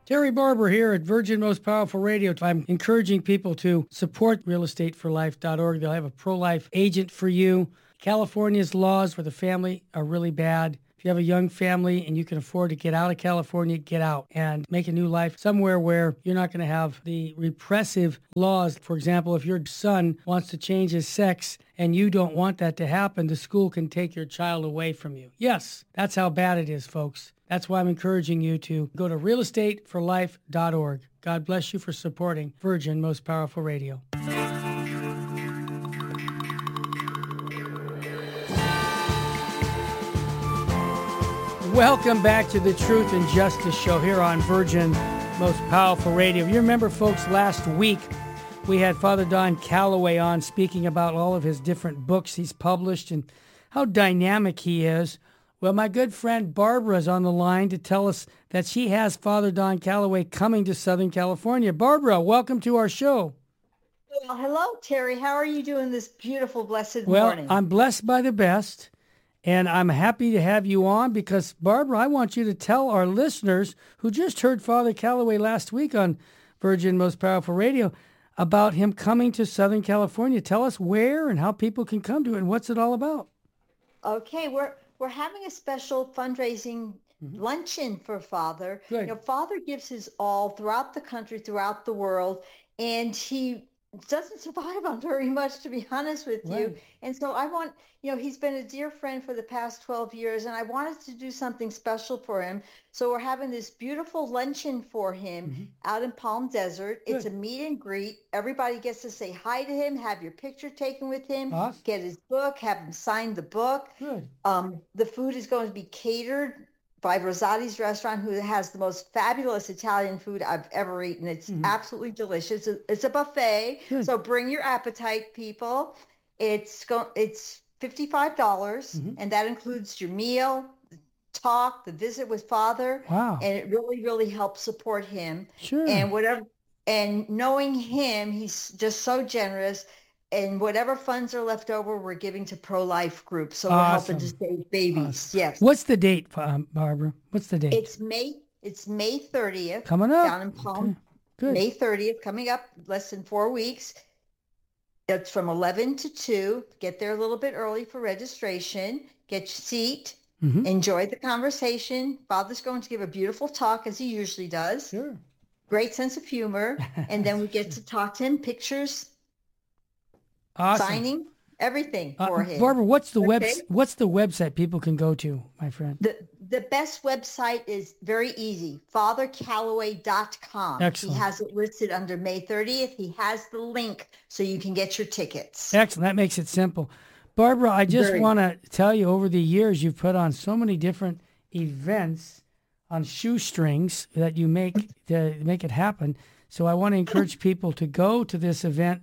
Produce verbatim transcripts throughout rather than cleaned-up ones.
Terry Barber here at Virgin Most Powerful Radio. I'm encouraging people to support real estate for life dot org. They'll have a pro-life agent for you. California's laws for the family are really bad. If you have a young family and you can afford to get out of California, get out and make a new life somewhere where you're not going to have the repressive laws. For example, if your son wants to change his sex and you don't want that to happen, the school can take your child away from you. Yes, that's how bad it is, folks. That's why I'm encouraging you to go to real estate for life dot org. God bless you for supporting Virgin Most Powerful Radio. Welcome back to the Truth and Justice Show here on Virgin Most Powerful Radio. You remember, folks, last week we had Father Don Calloway on speaking about all of his different books he's published and how dynamic he is. Well, my good friend Barbara is on the line to tell us that she has Father Don Calloway coming to Southern California. Barbara, welcome to our show. Well, hello, Terry. How are you doing this beautiful, blessed well, morning? Well, I'm blessed by the best, and I'm happy to have you on because, Barbara, I want you to tell our listeners who just heard Father Calloway last week on Virgin Most Powerful Radio about him coming to Southern California. Tell us where and how people can come to it and what's it all about. Okay, we're... We're having a special fundraising mm-hmm. luncheon for Father. Good. You know, Father gives his all throughout the country, throughout the world, and he doesn't survive on very much, to be honest with right. you. And so I want, you know, he's been a dear friend for the past twelve years, and I wanted to do something special for him. So we're having this beautiful luncheon for him mm-hmm. out in Palm Desert. Good. It's a meet and greet. Everybody gets to say hi to him, have your picture taken with him, awesome. Get his book, have him sign the book. Good. Um, the food is going to be catered by Rosati's Restaurant, who has the most fabulous Italian food I've ever eaten. It's mm-hmm. absolutely delicious. It's a buffet, Good. So bring your appetite, people. It's go- it's fifty-five dollars, mm-hmm. and that includes your meal, the talk, the visit with Father. Wow. And it really, really helps support him. Sure. And whatever, and knowing him, he's just so generous. And whatever funds are left over, we're giving to pro-life groups. So we're awesome. helping to save babies. Awesome. Yes. What's the date, um, Barbara? What's the date? It's May. It's May thirtieth. Coming up. Down in Palm. Okay. Good. May thirtieth, coming up less than four weeks. It's from eleven to two. Get there a little bit early for registration. Get your seat. Mm-hmm. Enjoy the conversation. Father's going to give a beautiful talk, as he usually does. Sure. Great sense of humor. And then we get to talk to him, pictures, awesome. Signing, everything uh, for him. Barbara, what's the okay? web? What's the website people can go to, my friend? The the best website is very easy, father calloway dot com. Excellent. He has it listed under May thirtieth. He has the link so you can get your tickets. Excellent. That makes it simple. Barbara, I just very. want to tell you, over the years, you've put on so many different events on shoestrings that you make to make it happen. So I want to encourage people to go to this event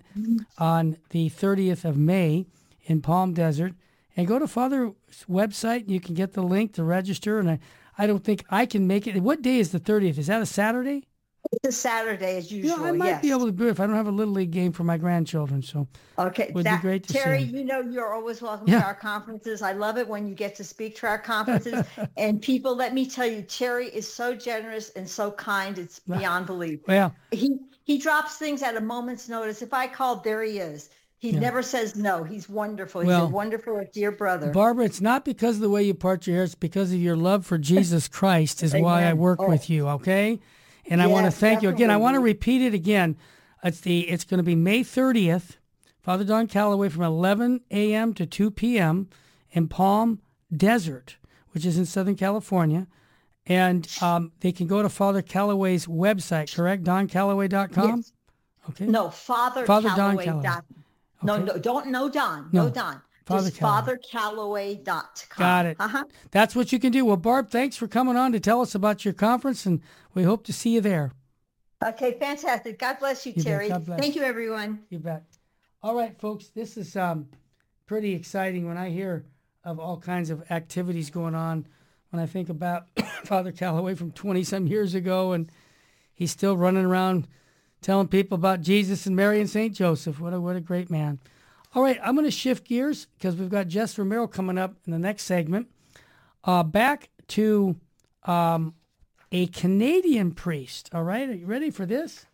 on the thirtieth of May in Palm Desert and go to Father's website. You can get the link to register. And I, I don't think I can make it. What day is the thirtieth? Is that a Saturday? It's a Saturday as usual. Yeah, I might yes. be able to do it if I don't have a Little League game for my grandchildren. So okay, it would that, be great to Terry, see. you know you're always welcome yeah. to our conferences. I love it when you get to speak to our conferences. And people, let me tell you, Terry is so generous and so kind. It's beyond belief. Well, he he drops things at a moment's notice. If I called, there he is. He yeah. never says no. He's wonderful. He's well, a wonderful, dear brother. Barbara, it's not because of the way you part your hair. It's because of your love for Jesus Christ is why I work oh. with you, okay? And I yes, want to thank definitely. you again. I want to repeat it again. It's the it's going to be May thirtieth, Father Don Calloway from eleven a.m. to two p.m. in Palm Desert, which is in Southern California. And um, they can go to Father Calloway's website, correct? don calloway dot com? Yes. Okay. No, Father, Father Calloway. Don Calloway. Dot, no, okay. no, don't, no Don, no, no Don. Father Just Calloway. father calloway dot com. Got it. Uh-huh. That's what you can do. Well, Barb, thanks for coming on to tell us about your conference, and we hope to see you there. Okay, fantastic. God bless you, you Terry. God bless. Thank you, everyone. You bet. All right, folks, this is um, pretty exciting when I hear of all kinds of activities going on. When I think about Father Calloway from twenty-some years ago, and he's still running around telling people about Jesus and Mary and Saint Joseph. What a, what a great man. All right, I'm going to shift gears because we've got Jess Romero coming up in the next segment. Uh, back to um, a Canadian priest. All right, are you ready for this?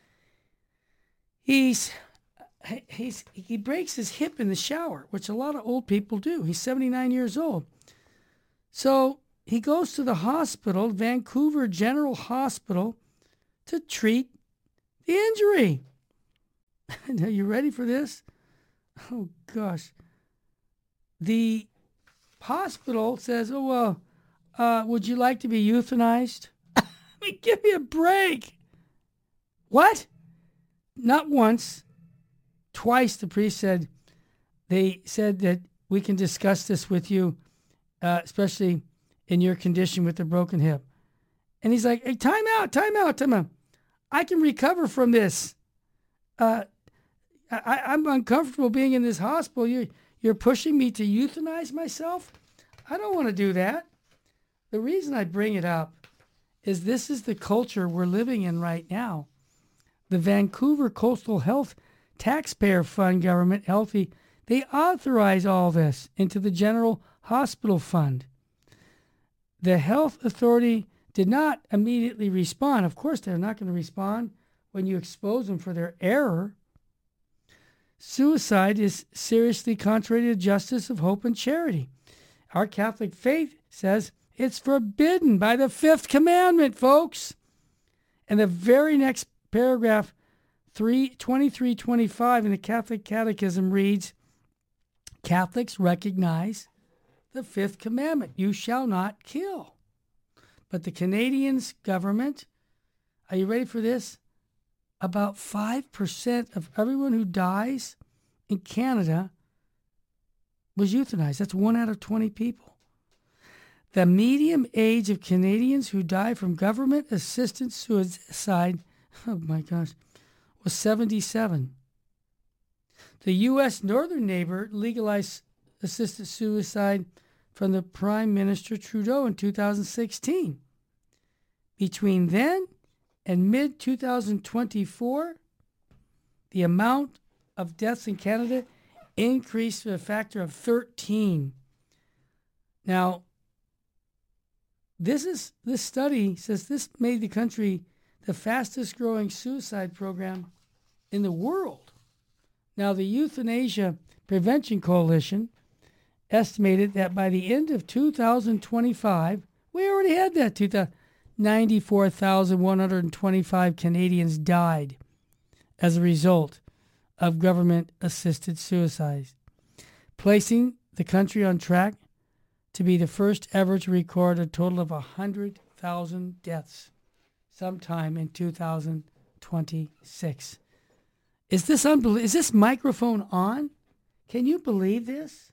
He's he's he breaks his hip in the shower, which a lot of old people do. He's seventy-nine years old. So he goes to the hospital, Vancouver General Hospital, to treat the injury. Are you ready for this? Oh, gosh. The hospital says, oh, well, uh, would you like to be euthanized? I mean, give me a break. What? Not once. Twice the priest said, they said that we can discuss this with you, uh, especially in your condition with the broken hip. And he's like, hey, time out, time out, time out. I can recover from this. Uh, I, I'm uncomfortable being in this hospital. You, you're pushing me to euthanize myself? I don't want to do that. The reason I bring it up is this is the culture we're living in right now. The Vancouver Coastal Health Taxpayer Fund government, Healthy, they authorize all this into the General Hospital Fund. The health authority did not immediately respond. Of course, they're not going to respond when you expose them for their error. Suicide is seriously contrary to justice of hope and charity. Our Catholic faith says it's forbidden by the fifth commandment, folks. And the very next paragraph, twenty-three twenty-five in the Catholic Catechism reads, Catholics recognize the fifth commandment, you shall not kill. But the Canadians government, are you ready for this? About five percent of everyone who dies in Canada was euthanized. That's one out of twenty people. The median age of Canadians who die from government-assisted suicide, oh my gosh, was seventy-seven. The U S northern neighbor legalized assisted suicide from the Prime Minister Trudeau in two thousand sixteen. Between then and mid twenty twenty-four, the amount of deaths in Canada increased to a factor of thirteen. Now, this is this study says this made the country the fastest growing suicide program in the world. Now, the Euthanasia Prevention Coalition estimated that by the end of two thousand twenty-five, we already had that, two thousand, ninety-four thousand one hundred twenty-five Canadians died as a result of government-assisted suicides, placing the country on track to be the first ever to record a total of one hundred thousand deaths sometime in two thousand twenty-six. Is this unbelievable? Is this microphone on? Can you believe this?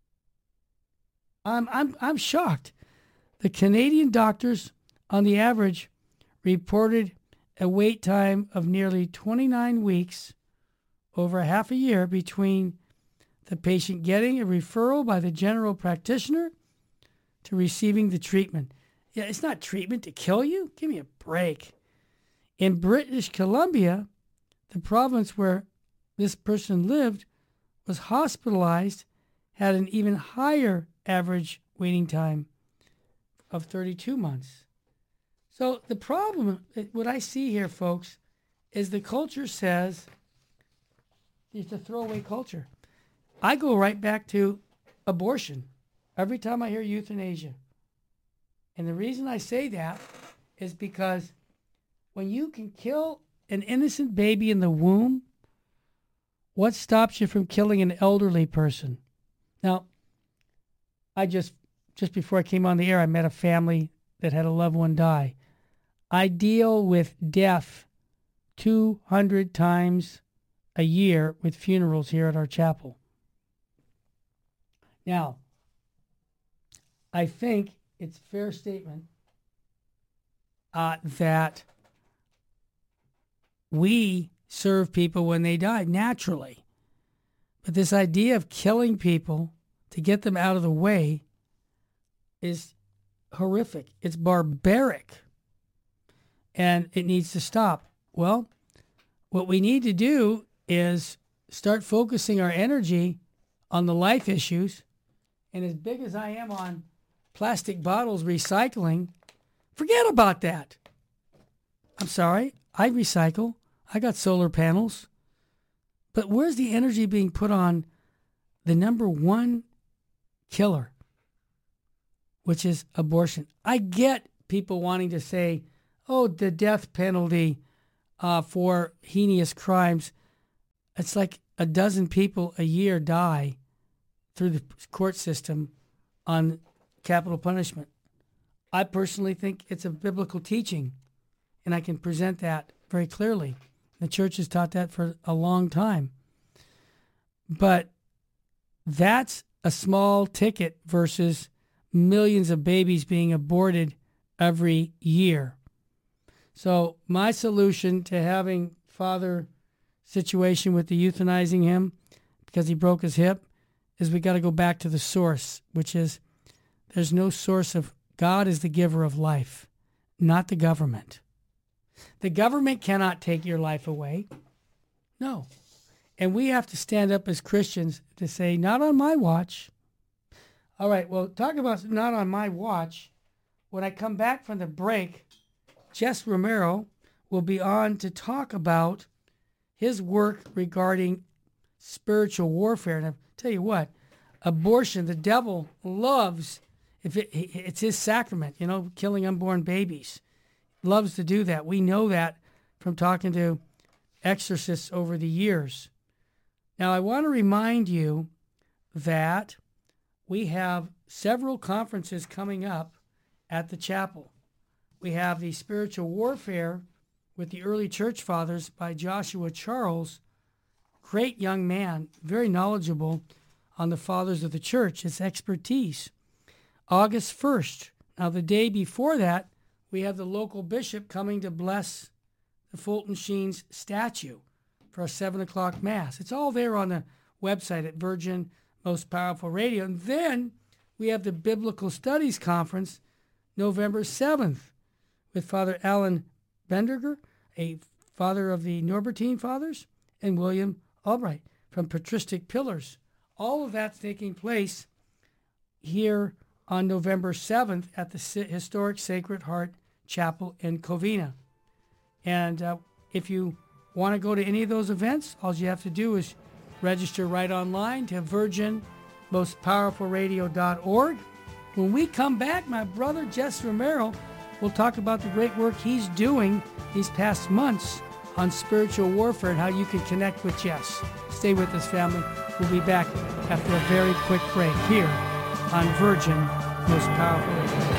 I'm I'm I'm shocked. The Canadian doctors, on the average, reported a wait time of nearly twenty-nine weeks, over half a year, between the patient getting a referral by the general practitioner to receiving the treatment. Yeah, it's not treatment to kill you. Give me a break. In British Columbia, the province where this person lived, was hospitalized, had an even higher average waiting time of thirty-two months. So the problem, what I see here, folks, is the culture says it's a throwaway culture. I go right back to abortion every time I hear euthanasia. And the reason I say that is because when you can kill an innocent baby in the womb, what stops you from killing an elderly person? Now, I just, just before I came on the air, I met a family that had a loved one die. I deal with death two hundred times a year with funerals here at our chapel. Now, I think it's a fair statement uh, that we serve people when they die naturally. But this idea of killing people to get them out of the way is horrific. It's barbaric. And it needs to stop. Well, what we need to do is start focusing our energy on the life issues. And as big as I am on plastic bottles recycling, Forget about that. I'm sorry. I recycle. I got solar panels. But where's the energy being put on the number one killer, which is abortion? I get people wanting to say, oh, the death penalty uh, for heinous crimes. It's like a dozen people a year die through the court system on capital punishment. I personally think it's a biblical teaching, and I can present that very clearly. The church has taught that for a long time. But that's a small ticket versus millions of babies being aborted every year. So my solution to having Father situation with the euthanizing him because he broke his hip is we got to go back to the source, which is there's no source of, God is the giver of life, not the government. The government cannot take your life away. No. And we have to stand up as Christians to say, not on my watch. All right, well, talk about not on my watch. When I come back from the break, Jess Romero will be on to talk about his work regarding spiritual warfare. And I'll tell you what, abortion, the devil loves, if it, it's his sacrament, you know, killing unborn babies. Loves to do that. We know that from talking to exorcists over the years. Now, I want to remind you that we have several conferences coming up at the chapel. We have the Spiritual Warfare with the Early Church Fathers by Joshua Charles. Great young man, very knowledgeable on the fathers of the church, his expertise. August first. Now, the day before that, we have the local bishop coming to bless the Fulton Sheen's statue for a seven o'clock Mass. It's all there on the website at Virgin Most Powerful Radio. And then we have the Biblical Studies Conference November seventh with Father Alan Benderger, a father of the Norbertine Fathers, and William Albright from Patristic Pillars. All of that's taking place here on November seventh at the historic Sacred Heart Chapel in Covina. And uh, if you want to go to any of those events, all you have to do is register right online to virgin most powerful radio dot org. When we come back, my brother Jess Romero will talk about the great work he's doing these past months on spiritual warfare and how you can connect with Jess. Stay with us, family. We'll be back after a very quick break here on Virgin Most Powerful Radio.